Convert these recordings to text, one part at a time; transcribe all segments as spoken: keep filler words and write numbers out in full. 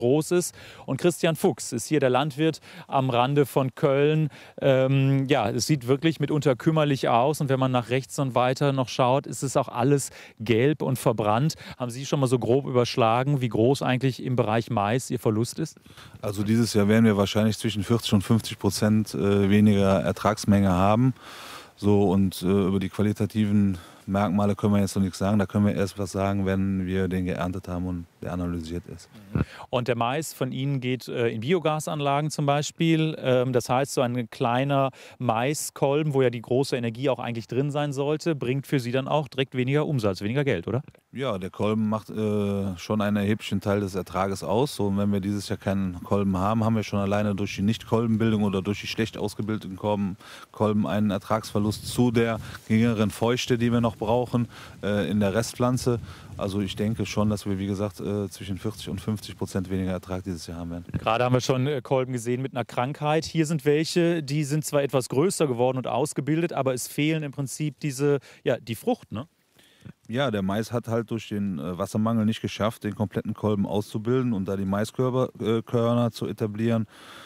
groß ist. Und Christian Fuchs ist hier der Landwirt am Rande von Köln. Ähm, ja, es sieht wirklich mitunter kümmerlich aus. Und wenn man nach rechts und weiter noch schaut, ist es auch alles gelb und verbrannt. Haben Sie schon mal so grob überschlagen, wie groß eigentlich im Bereich Mais Ihr Verlust ist? Also dieses Jahr werden wir wahrscheinlich zwischen vierzig und fünfzig Prozent weniger Ertragsmenge haben. So, und äh, über die qualitativen Merkmale können wir jetzt noch nichts sagen. Da können wir erst was sagen, wenn wir den geerntet haben und der analysiert ist. Und der Mais von Ihnen geht äh, in Biogasanlagen zum Beispiel. Ähm, das heißt, so ein kleiner Maiskolben, wo ja die große Energie auch eigentlich drin sein sollte, bringt für Sie dann auch direkt weniger Umsatz, weniger Geld, oder? Ja, der Kolben macht äh, schon einen erheblichen Teil des Ertrages aus. So, und wenn wir dieses Jahr keinen Kolben haben, haben wir schon alleine durch die Nicht-Kolbenbildung oder durch die schlecht ausgebildeten Kolben, Kolben einen Ertragsverlust zu der geringeren Feuchte, die wir noch brauchen äh, in der Restpflanze. Also ich denke schon, dass wir, wie gesagt, äh, zwischen vierzig und fünfzig Prozent weniger Ertrag dieses Jahr haben werden. Gerade haben wir schon äh, Kolben gesehen mit einer Krankheit. Hier sind welche, die sind zwar etwas größer geworden und ausgebildet, aber es fehlen im Prinzip diese, ja, die Frucht, ne? Ja, der Mais hat halt durch den äh, Wassermangel nicht geschafft, den kompletten Kolben auszubilden und da die Maiskörner äh, zu etablieren.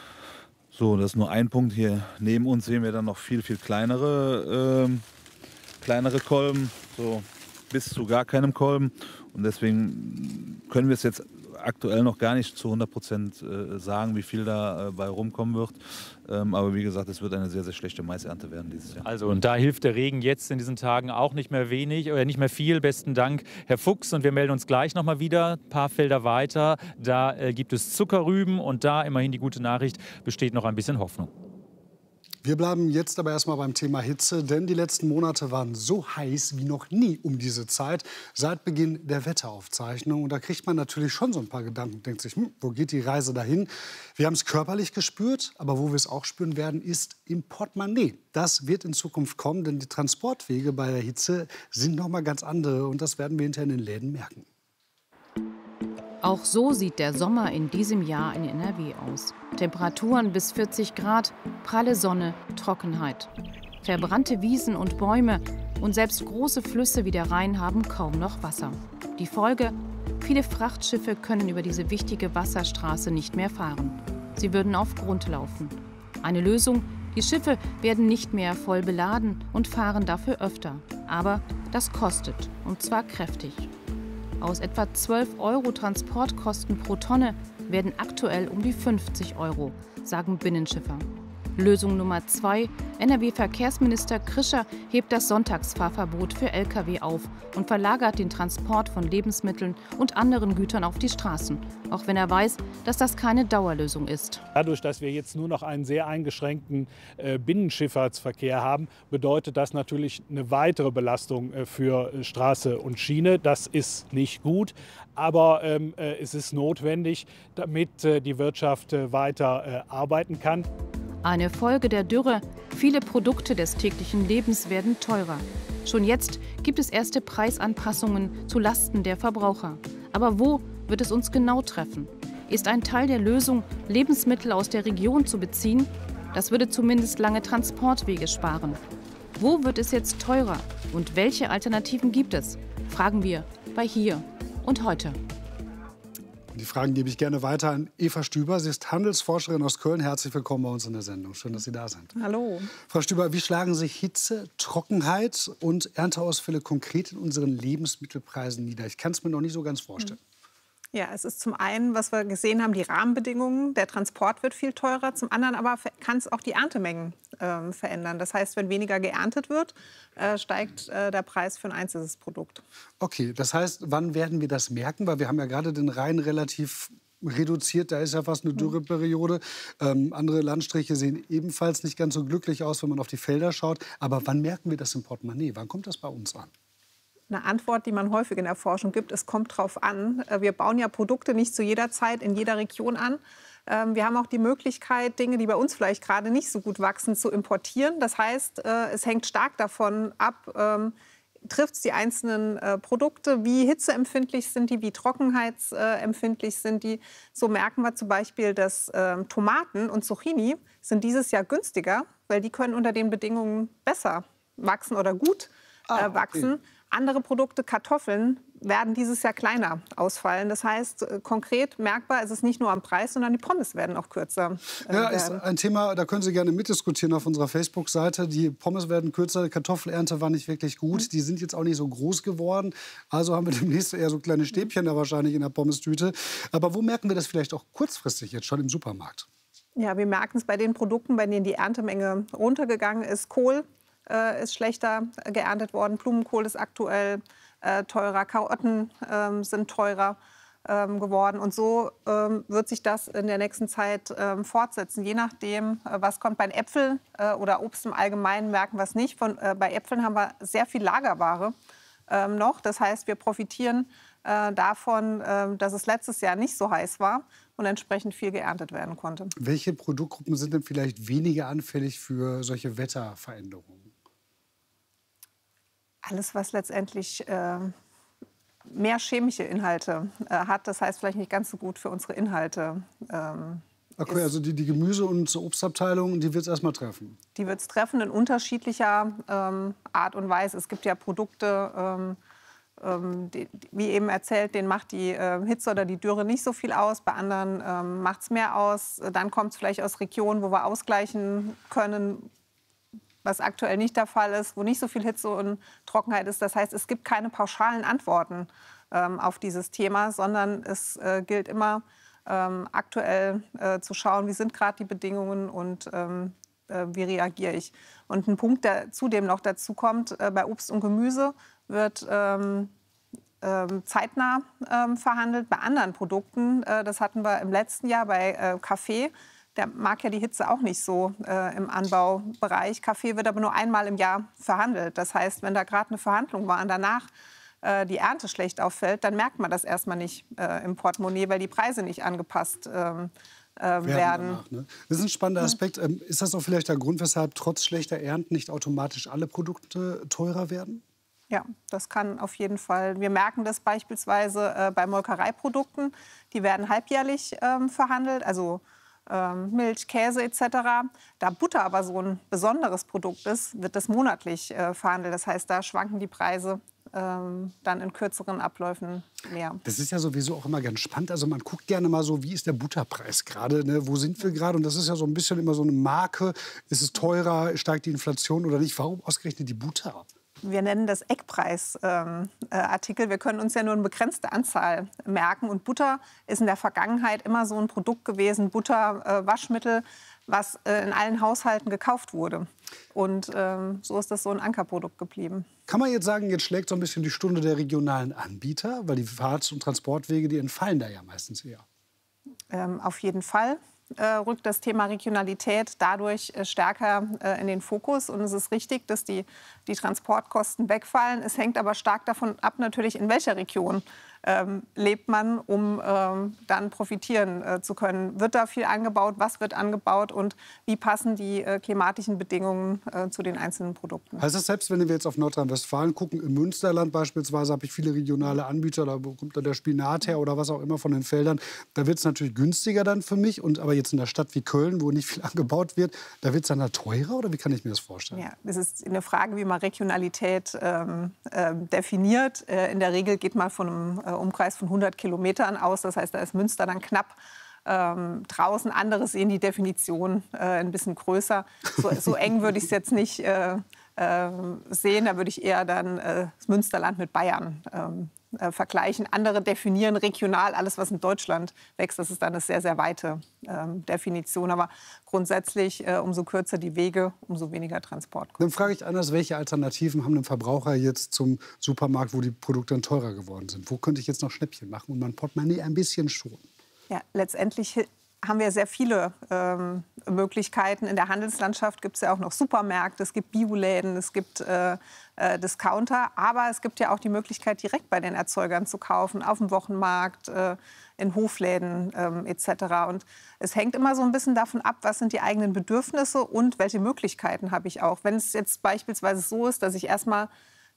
So, das ist nur ein Punkt. Hier neben uns sehen wir dann noch viel, viel kleinere, äh, kleinere Kolben, so bis zu gar keinem Kolben. Und deswegen können wir es jetzt aktuell noch gar nicht zu hundert Prozent äh, sagen, wie viel da äh, bei rumkommen wird. Ähm, aber wie gesagt, es wird eine sehr, sehr schlechte Maisernte werden dieses Jahr. Also und da hilft der Regen jetzt in diesen Tagen auch nicht mehr wenig oder nicht mehr viel. Besten Dank, Herr Fuchs. Und wir melden uns gleich noch mal wieder. Ein paar Felder weiter. Da äh, gibt es Zuckerrüben und da immerhin die gute Nachricht, besteht noch ein bisschen Hoffnung. Wir bleiben jetzt aber erstmal beim Thema Hitze, denn die letzten Monate waren so heiß wie noch nie um diese Zeit, seit Beginn der Wetteraufzeichnung. Und da kriegt man natürlich schon so ein paar Gedanken, denkt sich, hm, wo geht die Reise dahin? Wir haben es körperlich gespürt, aber wo wir es auch spüren werden, ist im Portemonnaie. Das wird in Zukunft kommen, denn die Transportwege bei der Hitze sind noch mal ganz andere und das werden wir hinterher in den Läden merken. Auch so sieht der Sommer in diesem Jahr in N R W aus. Temperaturen bis vierzig Grad, pralle Sonne, Trockenheit. Verbrannte Wiesen und Bäume und selbst große Flüsse wie der Rhein haben kaum noch Wasser. Die Folge? Viele Frachtschiffe können über diese wichtige Wasserstraße nicht mehr fahren. Sie würden auf Grund laufen. Eine Lösung? Die Schiffe werden nicht mehr voll beladen und fahren dafür öfter. Aber das kostet, und zwar kräftig. Aus etwa zwölf Euro Transportkosten pro Tonne werden aktuell um die fünfzig Euro, sagen Binnenschiffer. Lösung Nummer zwei: N R W-Verkehrsminister Krischer hebt das Sonntagsfahrverbot für L K W auf und verlagert den Transport von Lebensmitteln und anderen Gütern auf die Straßen, auch wenn er weiß, dass das keine Dauerlösung ist. Dadurch, dass wir jetzt nur noch einen sehr eingeschränkten äh, Binnenschifffahrtsverkehr haben, bedeutet das natürlich eine weitere Belastung äh, für äh, Straße und Schiene. Das ist nicht gut, aber ähm, äh, es ist notwendig, damit äh, die Wirtschaft äh, weiter äh, arbeiten kann. Eine Folge der Dürre: Viele Produkte des täglichen Lebens werden teurer. Schon jetzt gibt es erste Preisanpassungen zu Lasten der Verbraucher. Aber wo wird es uns genau treffen? Ist ein Teil der Lösung, Lebensmittel aus der Region zu beziehen? Das würde zumindest lange Transportwege sparen. Wo wird es jetzt teurer? Und welche Alternativen gibt es? Fragen wir bei Hier und Heute. Die Fragen gebe ich gerne weiter an Eva Stüber. Sie ist Handelsforscherin aus Köln. Herzlich willkommen bei uns in der Sendung. Schön, dass Sie da sind. Hallo. Frau Stüber, wie schlagen sich Hitze, Trockenheit und Ernteausfälle konkret in unseren Lebensmittelpreisen nieder? Ich kann es mir noch nicht so ganz vorstellen. Ja, es ist zum einen, was wir gesehen haben, die Rahmenbedingungen. Der Transport wird viel teurer. Zum anderen aber kann es auch die Erntemengen äh, verändern. Das heißt, wenn weniger geerntet wird, äh, steigt äh, der Preis für ein einzelnes Produkt. Okay, das heißt, wann werden wir das merken? Weil wir haben ja gerade den Rhein relativ reduziert. Da ist ja fast eine Dürreperiode. Ähm, andere Landstriche sehen ebenfalls nicht ganz so glücklich aus, wenn man auf die Felder schaut. Aber wann merken wir das im Portemonnaie? Wann kommt das bei uns an? Eine Antwort, die man häufig in der Forschung gibt: Es kommt drauf an. Wir bauen ja Produkte nicht zu jeder Zeit in jeder Region an. Wir haben auch die Möglichkeit, Dinge, die bei uns vielleicht gerade nicht so gut wachsen, zu importieren. Das heißt, es hängt stark davon ab, trifft es die einzelnen Produkte, wie hitzeempfindlich sind die, wie trockenheitsempfindlich sind die. So merken wir zum Beispiel, dass Tomaten und Zucchini sind dieses Jahr günstiger, weil die können unter den Bedingungen besser wachsen oder gut Ah, äh, wachsen. okay. Andere Produkte, Kartoffeln, werden dieses Jahr kleiner ausfallen. Das heißt, äh, konkret merkbar ist es nicht nur am Preis, sondern die Pommes werden auch kürzer. Äh, Ja, ist werden. ein Thema, da können Sie gerne mitdiskutieren auf unserer Facebook-Seite. Die Pommes werden kürzer, die Kartoffelernte war nicht wirklich gut. Mhm. Die sind jetzt auch nicht so groß geworden. Also haben wir demnächst eher so kleine Stäbchen da wahrscheinlich in der Pommes-Tüte. Aber wo merken wir das vielleicht auch kurzfristig jetzt schon im Supermarkt? Ja, wir merken es bei den Produkten, bei denen die Erntemenge runtergegangen ist. Kohl äh, ist schlechter geerntet worden, Blumenkohl ist aktuell äh, teurer, Karotten äh, sind teurer äh, geworden. Und so äh, wird sich das in der nächsten Zeit äh, fortsetzen. Je nachdem, äh, was kommt bei Äpfeln äh, oder Obst im Allgemeinen, merken wir es nicht. Von, äh, bei Äpfeln haben wir sehr viel Lagerware äh, noch. Das heißt, wir profitieren äh, davon, äh, dass es letztes Jahr nicht so heiß war und entsprechend viel geerntet werden konnte. Welche Produktgruppen sind denn vielleicht weniger anfällig für solche Wetterveränderungen? Alles, was letztendlich äh, mehr chemische Inhalte äh, hat, das heißt vielleicht nicht ganz so gut für unsere Inhalte. Ähm, okay, also die, die Gemüse- und Obstabteilung, die wird es erstmal treffen? Die wird es treffen in unterschiedlicher ähm, Art und Weise. Es gibt ja Produkte, ähm, ähm, die, wie eben erzählt, denen macht die äh, Hitze oder die Dürre nicht so viel aus. Bei anderen ähm, macht es mehr aus. Dann kommt es vielleicht aus Regionen, wo wir ausgleichen können, was aktuell nicht der Fall ist, wo nicht so viel Hitze und Trockenheit ist. Das heißt, es gibt keine pauschalen Antworten ähm, auf dieses Thema, sondern es äh, gilt immer ähm, aktuell äh, zu schauen, wie sind gerade die Bedingungen und ähm, äh, wie reagiere ich. Und ein Punkt, der zudem noch dazu kommt, äh, bei Obst und Gemüse wird ähm, äh, zeitnah äh, verhandelt. Bei anderen Produkten, äh, das hatten wir im letzten Jahr bei äh, Kaffee, der mag ja die Hitze auch nicht so äh, im Anbaubereich. Kaffee wird aber nur einmal im Jahr verhandelt. Das heißt, wenn da gerade eine Verhandlung war und danach äh, die Ernte schlecht auffällt, dann merkt man das erstmal nicht äh, im Portemonnaie, weil die Preise nicht angepasst ähm, äh, werden. werden. Danach, ne? Das ist ein spannender Aspekt. Ähm, ist das auch vielleicht der Grund, weshalb trotz schlechter Ernten nicht automatisch alle Produkte teurer werden? Ja, das kann auf jeden Fall. Wir merken das beispielsweise äh, bei Molkereiprodukten. Die werden halbjährlich ähm, verhandelt, also ähm, Milch, Käse et cetera. Da Butter aber so ein besonderes Produkt ist, wird das monatlich äh, verhandelt. Das heißt, da schwanken die Preise ähm, dann in kürzeren Abläufen mehr. Das ist ja sowieso auch immer ganz spannend. Also man guckt gerne mal so, wie ist der Butterpreis gerade, ne? Wo sind wir gerade? Und das ist ja so ein bisschen immer so eine Marke. Ist es teurer, steigt die Inflation oder nicht? Warum ausgerechnet die Butter? Wir nennen das Eckpreisartikel. Ähm, äh, Wir können uns ja nur eine begrenzte Anzahl merken. Und Butter ist in der Vergangenheit immer so ein Produkt gewesen, Butter, äh, Waschmittel, was äh, in allen Haushalten gekauft wurde. Und ähm, so ist das so ein Ankerprodukt geblieben. Kann man jetzt sagen, jetzt schlägt so ein bisschen die Stunde der regionalen Anbieter? Weil die Fahrts- und Transportwege, die entfallen da ja meistens eher. Ähm, auf jeden Fall. Äh, rückt das Thema Regionalität dadurch äh, stärker äh, in den Fokus. Und es ist richtig, dass die, die Transportkosten wegfallen. Es hängt aber stark davon ab, natürlich in welcher Region ähm, lebt man, um ähm, dann profitieren äh, zu können. Wird da viel angebaut? Was wird angebaut? Und wie passen die äh, klimatischen Bedingungen äh, zu den einzelnen Produkten? Heißt das, selbst wenn wir jetzt auf Nordrhein-Westfalen gucken, im Münsterland beispielsweise habe ich viele regionale Anbieter, da kommt dann der Spinat her oder was auch immer von den Feldern, da wird es natürlich günstiger dann für mich. Und aber jetzt in einer Stadt wie Köln, wo nicht viel angebaut wird, da wird es dann da teurer oder wie kann ich mir das vorstellen? Ja, das ist eine Frage, wie man Regionalität ähm, äh, definiert. Äh, in der Regel geht man von einem äh, Umkreis von hundert Kilometern aus. Das heißt, da ist Münster dann knapp ähm, draußen. Andere sehen die Definition äh, ein bisschen größer. So, so eng würde ich es jetzt nicht äh, äh, sehen. Da würde ich eher dann äh, das Münsterland mit Bayern ähm, äh, vergleichen. Andere definieren regional alles, was in Deutschland wächst. Das ist dann eine sehr, sehr weite äh, Definition. Aber grundsätzlich, äh, umso kürzer die Wege, umso weniger Transport. Dann frage ich anders, welche Alternativen haben denn Verbraucher jetzt zum Supermarkt, wo die Produkte dann teurer geworden sind? Wo könnte ich jetzt noch Schnäppchen machen und mein Portemonnaie ein bisschen schonen? Ja, letztendlich haben wir sehr viele ähm, Möglichkeiten. In der Handelslandschaft gibt es ja auch noch Supermärkte, es gibt Bioläden, es gibt äh, äh, Discounter. Aber es gibt ja auch die Möglichkeit, direkt bei den Erzeugern zu kaufen, auf dem Wochenmarkt, äh, in Hofläden ähm, et cetera. Und es hängt immer so ein bisschen davon ab, was sind die eigenen Bedürfnisse und welche Möglichkeiten habe ich auch. Wenn es jetzt beispielsweise so ist, dass ich erstmal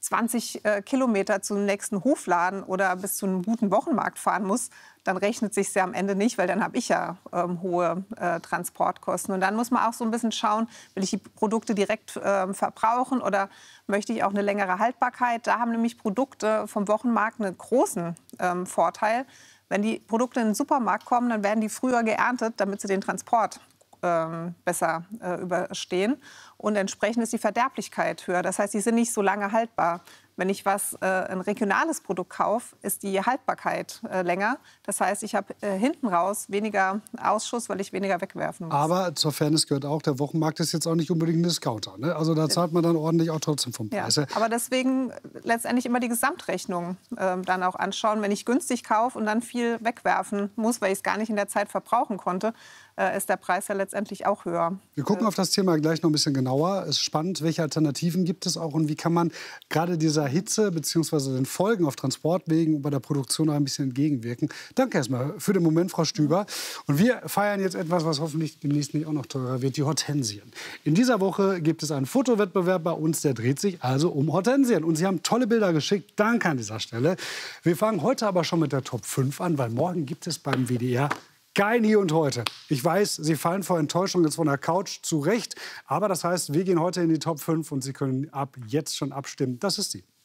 zwanzig äh, Kilometer zum nächsten Hofladen oder bis zu einem guten Wochenmarkt fahren muss, dann rechnet sich ja am Ende nicht, weil dann habe ich ja ähm, hohe äh, Transportkosten. Und dann muss man auch so ein bisschen schauen, will ich die Produkte direkt äh, verbrauchen oder möchte ich auch eine längere Haltbarkeit? Da haben nämlich Produkte vom Wochenmarkt einen großen ähm, Vorteil. Wenn die Produkte in den Supermarkt kommen, dann werden die früher geerntet, damit sie den Transport ähm, besser äh, überstehen. Und entsprechend ist die Verderblichkeit höher. Das heißt, die sind nicht so lange haltbar. Wenn ich was, äh, ein regionales Produkt kaufe, ist die Haltbarkeit äh, länger. Das heißt, ich habe äh, hinten raus weniger Ausschuss, weil ich weniger wegwerfen muss. Aber zur Fairness gehört auch, der Wochenmarkt ist jetzt auch nicht unbedingt ein Discounter. Ne? Also da zahlt man dann ordentlich auch trotzdem vom Preis. Ja, aber deswegen letztendlich immer die Gesamtrechnung äh, dann auch anschauen. Wenn ich günstig kaufe und dann viel wegwerfen muss, weil ich es gar nicht in der Zeit verbrauchen konnte, äh, ist der Preis ja letztendlich auch höher. Wir gucken auf das Thema gleich noch ein bisschen genauer. Es ist spannend, welche Alternativen gibt es auch und wie kann man gerade dieser Hitze bzw. den Folgen auf Transportwegen und bei der Produktion auch ein bisschen entgegenwirken. Danke erstmal für den Moment, Frau Stüber. Und wir feiern jetzt etwas, was hoffentlich demnächst nicht auch noch teurer wird, die Hortensien. In dieser Woche gibt es einen Fotowettbewerb bei uns, der dreht sich also um Hortensien. Und Sie haben tolle Bilder geschickt. Danke an dieser Stelle. Wir fangen heute aber schon mit der Top fünf an, weil morgen gibt es beim W D R kein Hier und Heute. Ich weiß, Sie fallen vor Enttäuschung jetzt von der Couch zurecht. Aber das heißt, wir gehen heute in die Top fünf und Sie können ab jetzt schon abstimmen. Das ist sie.